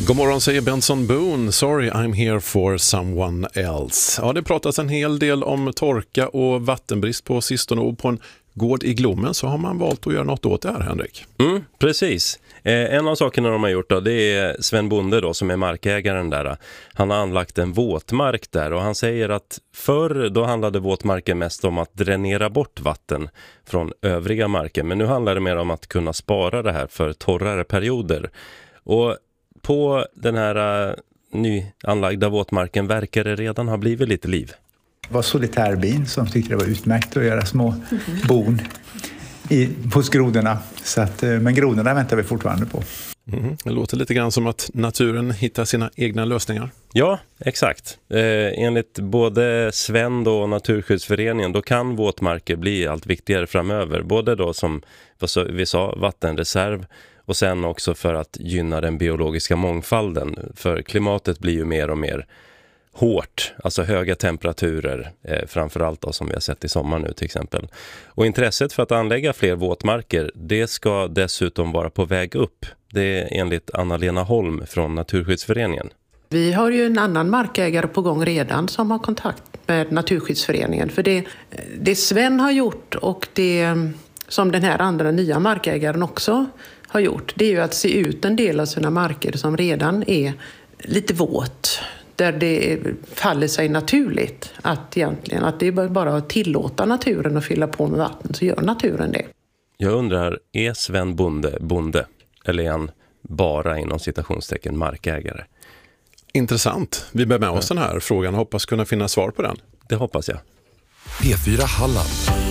God morgon, säger Benson Boone. Sorry, I'm here for someone else. Ja, det pratas en hel del om torka och vattenbrist på sistone, och på en gård i Glommen så har man valt att göra något åt det här, Henrik. Precis. En av sakerna de har gjort då, det är Sven Bonde då, som är markägaren där. Han har anlagt en våtmark där, och han säger att förr då handlade våtmarken mest om att dränera bort vatten från övriga marker. Men nu handlar det mer om att kunna spara det här för torrare perioder. Och på den här nyanlagda våtmarken verkar det redan ha blivit lite liv. Det var solitärbin som tyckte det var utmärkt att göra små bon hos grodorna. Så att, men grodorna väntar vi fortfarande på. Det låter lite grann som att naturen hittar sina egna lösningar. Ja, exakt. Enligt både Sven och Naturskyddsföreningen då kan våtmarker bli allt viktigare framöver. Både då som vi sa, vattenreserv, och sen också för att gynna den biologiska mångfalden. För klimatet blir ju mer och mer hårt, alltså höga temperaturer, framförallt då som vi har sett i sommar nu till exempel. Och intresset för att anlägga fler våtmarker, det ska dessutom vara på väg upp. Det är enligt Anna-Lena Holm från Naturskyddsföreningen. Vi har ju en annan markägare på gång redan som har kontakt med Naturskyddsföreningen. För det Sven har gjort och det som den här andra nya markägaren också har gjort, det är ju att se ut en del av sina marker som redan är lite våt. Där det faller sig naturligt att egentligen att det är bara att tillåta naturen att fylla på med vatten, så gör naturen det. Jag undrar, är Sven bonde eller är han bara inom citationstecken markägare? Intressant. Vi bär med oss den här frågan och hoppas kunna finna svar på den. Det hoppas jag. P4 Halland.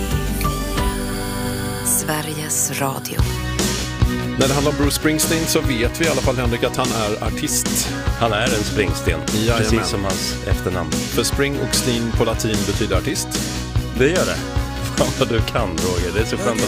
Sveriges Radio. När det handlar om Bruce Springsteen så vet vi i alla fall, Henrik, att han är artist. Han är en Springsteen, precis som hans efternamn. För spring och steen på latin betyder artist. Det gör det. Fan vad du kan, Roger. Det är så skönt att